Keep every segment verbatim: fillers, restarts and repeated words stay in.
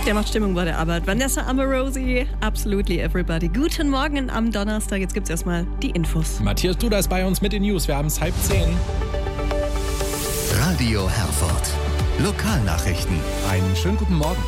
Der macht Stimmung bei der Arbeit. Vanessa Amorosi, Absolutely Everybody. Guten Morgen am Donnerstag. Jetzt gibt's erstmal die Infos. Matthias Duda ist bei uns mit den News. Wir haben es halb zehn. Radio Herford. Lokalnachrichten. Einen schönen guten Morgen.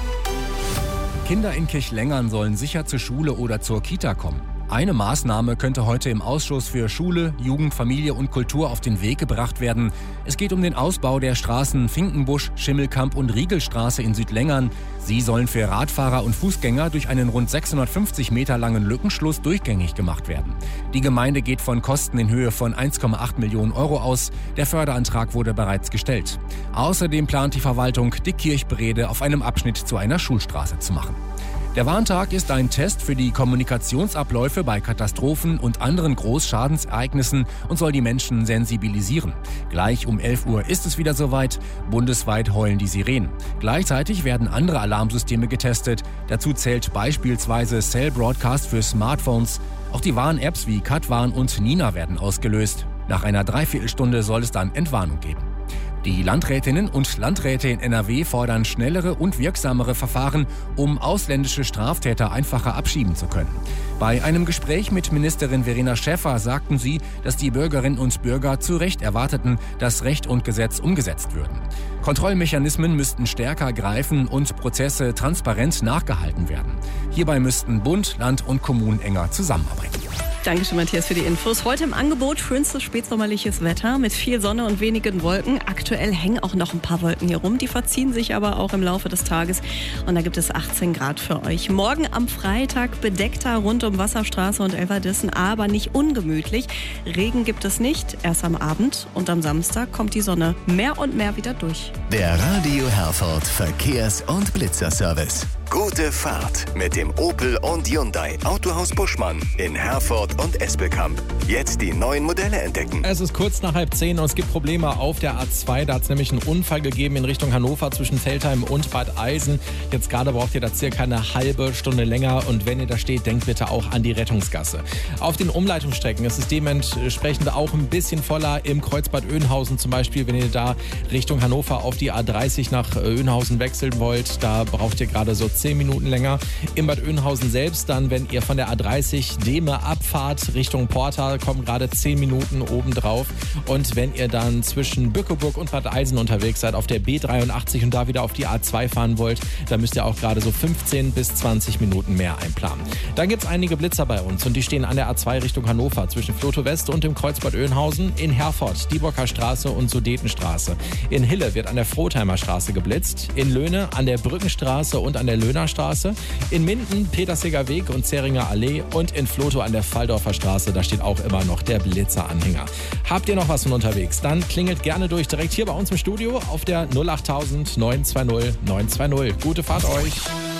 Kinder in Kirchlengern sollen sicher zur Schule oder zur Kita kommen. Eine Maßnahme könnte heute im Ausschuss für Schule, Jugend, Familie und Kultur auf den Weg gebracht werden. Es geht um den Ausbau der Straßen Finkenbusch, Schimmelkamp und Riegelstraße in Südlengern. Sie sollen für Radfahrer und Fußgänger durch einen rund sechshundertfünfzig Meter langen Lückenschluss durchgängig gemacht werden. Die Gemeinde geht von Kosten in Höhe von eins Komma acht Millionen Euro aus. Der Förderantrag wurde bereits gestellt. Außerdem plant die Verwaltung, die Kirchberede auf einem Abschnitt zu einer Schulstraße zu machen. Der Warntag ist ein Test für die Kommunikationsabläufe bei Katastrophen und anderen Großschadensereignissen und soll die Menschen sensibilisieren. Gleich um elf Uhr ist es wieder soweit. Bundesweit heulen die Sirenen. Gleichzeitig werden andere Alarmsysteme getestet. Dazu zählt beispielsweise Cell Broadcast für Smartphones. Auch die Warn-Apps wie Katwarn und Nina werden ausgelöst. Nach einer Dreiviertelstunde soll es dann Entwarnung geben. Die Landrätinnen und Landräte in N R W fordern schnellere und wirksamere Verfahren, um ausländische Straftäter einfacher abschieben zu können. Bei einem Gespräch mit Ministerin Verena Schäfer sagten sie, dass die Bürgerinnen und Bürger zu Recht erwarteten, dass Recht und Gesetz umgesetzt würden. Kontrollmechanismen müssten stärker greifen und Prozesse transparent nachgehalten werden. Hierbei müssten Bund, Land und Kommunen enger zusammenarbeiten. Dankeschön, Matthias, für die Infos. Heute im Angebot schönstes spätsommerliches Wetter mit viel Sonne und wenigen Wolken. Aktuell hängen auch noch ein paar Wolken hier rum. Die verziehen sich aber auch im Laufe des Tages. Und da gibt es achtzehn Grad für euch. Morgen am Freitag bedeckter rund um Wasserstraße und Elverdissen, aber nicht ungemütlich. Regen gibt es nicht, erst am Abend. Und am Samstag kommt die Sonne mehr und mehr wieder durch. Der Radio Herford Verkehrs- und Blitzerservice. Gute Fahrt mit dem Opel und Hyundai Autohaus Buschmann in Herford und Espelkamp. Jetzt die neuen Modelle entdecken. Es ist kurz nach halb zehn und es gibt Probleme auf der A zwei. Da hat es nämlich einen Unfall gegeben in Richtung Hannover zwischen Veltheim und Bad Eisen. Jetzt gerade braucht ihr da circa eine halbe Stunde länger. Und wenn ihr da steht, denkt bitte auch an die Rettungsgasse. Auf den Umleitungsstrecken ist es dementsprechend auch ein bisschen voller. Im Kreuzbad Oeynhausen zum Beispiel, wenn ihr da Richtung Hannover auf die A dreißig nach Oeynhausen wechseln wollt, da braucht ihr gerade so zehn Minuten länger. In Bad Oeynhausen selbst dann, wenn ihr von der A dreißig Dehme abfahrt Richtung Porta, kommen gerade zehn Minuten obendrauf. Und wenn ihr dann zwischen Bückeburg und Bad Eisen unterwegs seid, auf der B dreiundachtzig und da wieder auf die A zwei fahren wollt, dann müsst ihr auch gerade so fünfzehn bis zwanzig Minuten mehr einplanen. Dann gibt es einige Blitzer bei uns und die stehen an der A zwei Richtung Hannover zwischen Floto West und dem Kreuzbad Oeynhausen, in Herford, Dieburger Straße und Sudetenstraße. In Hille wird an der Frotheimer Straße geblitzt, in Löhne an der Brückenstraße und an der Löhner Straße, in Minden, Petersiger Weg und Zähringer Allee und in Floto an der Falldorfer Straße, da steht auch immer noch der Blitzeranhänger. Habt ihr noch was von unterwegs? Dann klingelt gerne durch, direkt hier bei uns im Studio auf der null acht tausend neun zwei null neun zwei null. Gute Fahrt euch!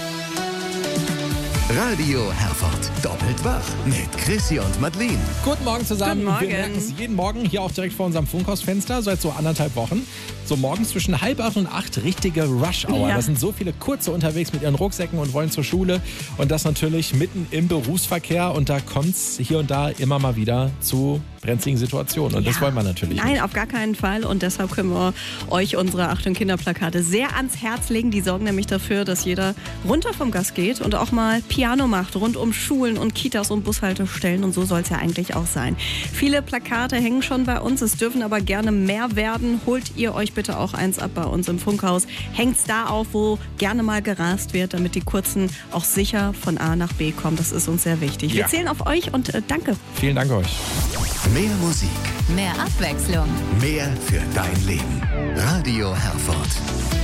Radio Herford. Doppelt wach mit Chrissy und Madeline. Guten Morgen zusammen. Guten Morgen. Wir merken es jeden Morgen hier auch direkt vor unserem Funkhausfenster, seit so anderthalb Wochen. So morgens zwischen halb acht und acht richtige Rush-Hour. Ja. Da sind so viele Kurze unterwegs mit ihren Rucksäcken und wollen zur Schule. Und das natürlich mitten im Berufsverkehr. Und da kommt es hier und da immer mal wieder zu brenzligen Situationen. Und Ja. das wollen wir natürlich Nein, nicht. auf gar keinen Fall. Und deshalb können wir euch unsere Achtung Kinderplakate sehr ans Herz legen. Die sorgen nämlich dafür, dass jeder runter vom Gas geht und auch mal Piano macht rund um Schulen und Kitas und Bushaltestellen. Und so soll es ja eigentlich auch sein. Viele Plakate hängen schon bei uns. Es dürfen aber gerne mehr werden. Holt ihr euch bitte auch eins ab bei uns im Funkhaus. Hängt's da auf, wo gerne mal gerast wird, damit die Kurzen auch sicher von A nach B kommen. Das ist uns sehr wichtig. Wir Ja. zählen auf euch und äh, danke. Vielen Dank euch. Mehr Musik, Mehr Abwechslung. mehr für dein Leben. Radio Herford.